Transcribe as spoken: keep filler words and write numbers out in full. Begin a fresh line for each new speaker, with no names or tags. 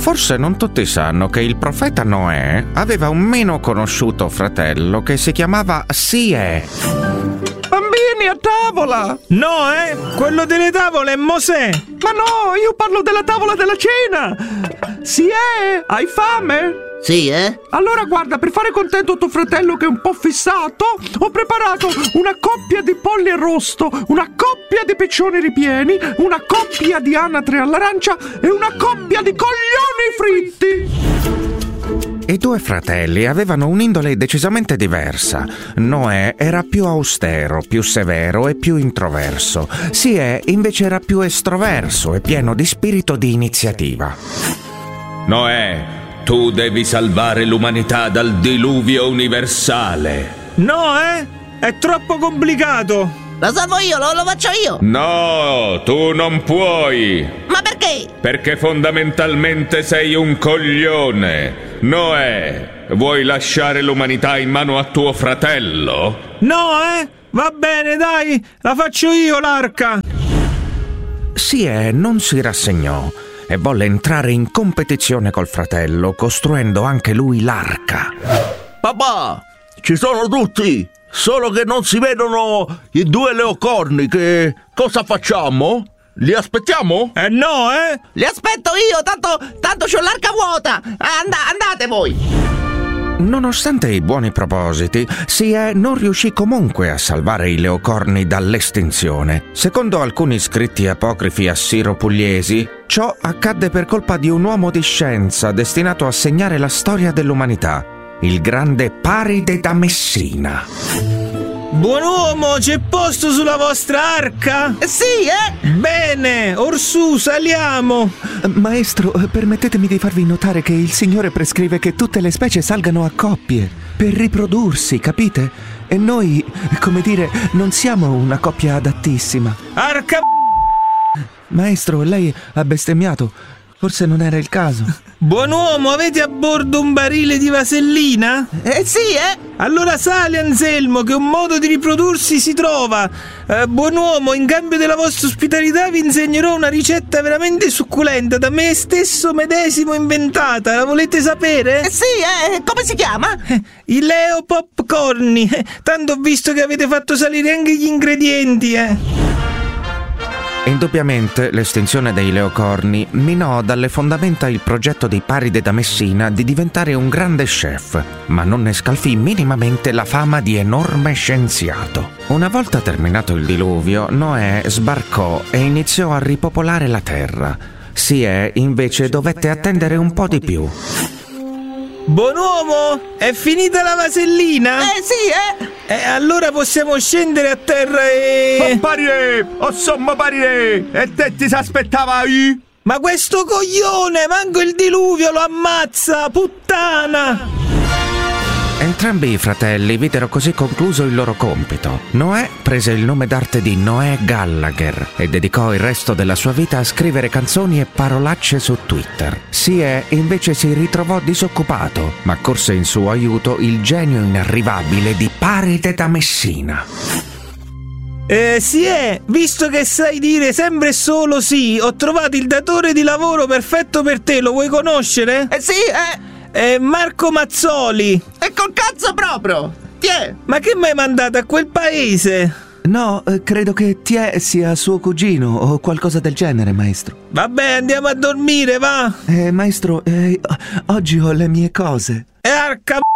Forse non tutti sanno che il profeta Noè aveva un meno conosciuto fratello che si chiamava Sie.
Bambini, a tavola!
No, eh? Quello delle tavole è Mosè!
Ma no, io parlo della tavola della cena! Sie, hai fame?
Sì, eh?
Allora guarda, per fare contento tuo fratello che è un po' fissato, ho preparato una coppia di polli arrosto, una coppia di piccioni ripieni, una coppia di anatre all'arancia e una coppia di coglioni fritti!
I due fratelli avevano un'indole decisamente diversa. Noè era più austero, più severo e più introverso. Sie invece era più estroverso e pieno di spirito di iniziativa.
Noè, tu devi salvare l'umanità dal diluvio universale.
No, eh? È troppo complicato.
Lo salvo io, lo, lo faccio io.
No, tu non puoi.
Ma perché?
Perché fondamentalmente sei un coglione. Noè, vuoi lasciare l'umanità in mano a tuo fratello?
No, eh? Va bene, dai, la faccio io l'arca.
Sie non si rassegnò e volle entrare in competizione col fratello, costruendo anche lui l'arca.
Papà, ci sono tutti, solo che non si vedono i due leocorni. Che cosa facciamo? Li aspettiamo?
Eh no, eh?
Li aspetto io, tanto, tanto c'ho l'arca vuota. And- andate voi.
Nonostante i buoni propositi, Sie non riuscì comunque a salvare i leocorni dall'estinzione. Secondo alcuni scritti apocrifi assiro-pugliesi, ciò accadde per colpa di un uomo di scienza destinato a segnare la storia dell'umanità, il grande Paride da Messina.
Buon uomo, c'è posto sulla vostra arca?
Sì, eh?
Bene, orsù, saliamo.
Maestro, permettetemi di farvi notare che il Signore prescrive che tutte le specie salgano a coppie per riprodursi, capite? E noi, come dire, non siamo una coppia adattissima.
Arca.
Maestro, lei ha bestemmiato. Forse non era il caso.
Buon uomo, avete a bordo un barile di vasellina?
Eh sì, eh?
Allora sale, Anselmo, che un modo di riprodursi si trova. Eh, buon uomo, in cambio della vostra ospitalità vi insegnerò una ricetta veramente succulenta, da me stesso medesimo inventata. La volete sapere?
Eh sì, eh? Come si chiama?
Eh, I Leo Popcorni. Eh, tanto ho visto che avete fatto salire anche gli ingredienti, eh.
Indubbiamente l'estinzione dei leocorni minò dalle fondamenta il progetto di Paride da Messina di diventare un grande chef, ma non ne scalfì minimamente la fama di enorme scienziato. Una volta terminato il diluvio, Noè sbarcò e iniziò a ripopolare la terra. Sie invece dovette attendere un po' di più.
Buon uomo, è finita la vasellina?
Eh sì, eh?
E allora possiamo scendere a terra e...
Oh, Paride! Oh, somma Paride! E te ti s'aspettavavi?
Ma questo coglione, manco il diluvio lo ammazza, puttana!
Entrambi i fratelli videro così concluso il loro compito. Noè prese il nome d'arte di Noè Gallagher e dedicò il resto della sua vita a scrivere canzoni e parolacce su Twitter. Sie invece si ritrovò disoccupato, ma corse in suo aiuto il genio inarrivabile di Paride da Messina.
Eh, Sie, visto che sai dire sempre e solo sì, ho trovato il datore di lavoro perfetto per te, lo vuoi conoscere?
Eh sì, eh?
Eh, Marco Mazzoli.
E col cazzo proprio! Tiè!
Ma che mi hai mandato a quel paese?
No, eh, credo che Tie sia suo cugino o qualcosa del genere, maestro.
Vabbè, andiamo a dormire, va!
Eh, maestro, eh, oggi ho le mie cose.
E arca